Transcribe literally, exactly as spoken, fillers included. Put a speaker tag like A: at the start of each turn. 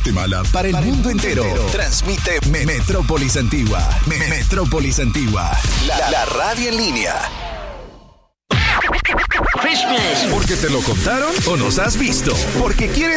A: Guatemala para el mundo entero. Transmite Me- Metrópolis Antigua. Me- Metrópolis Antigua. La, la radio en línea. Porque te lo contaron o nos has visto. Porque quieres